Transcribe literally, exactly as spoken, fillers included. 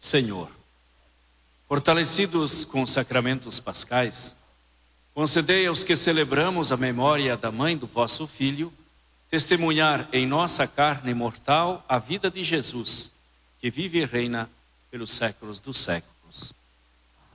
Senhor, fortalecidos com os sacramentos pascais, concedei aos que celebramos a memória da mãe do vosso Filho, testemunhar em nossa carne mortal a vida de Jesus, que vive e reina pelos séculos dos séculos.